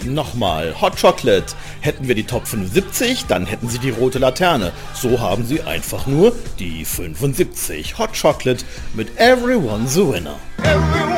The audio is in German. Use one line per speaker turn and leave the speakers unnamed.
Nochmal, Hot Chocolate. Hätten wir die Top 75, dann hätten sie die rote Laterne. So haben sie einfach nur die 75. Hot Chocolate mit Everyone's a Winner.